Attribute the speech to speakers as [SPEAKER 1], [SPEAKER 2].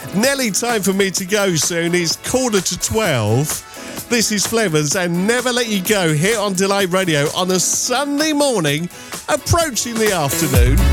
[SPEAKER 1] Nearly time for me to go soon. It's 11:45. This is Flevers and Never Let You Go here on Delight Radio on a Sunday morning, approaching the afternoon.